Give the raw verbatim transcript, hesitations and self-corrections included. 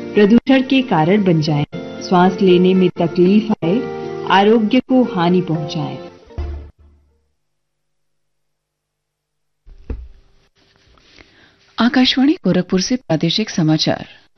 प्रदूषण के कारण बन जाएं, श्वास लेने में तकलीफ आए, आरोग्य को हानि पहुंचाएं। आकाशवाणी गोरखपुर से प्रादेशिक समाचार।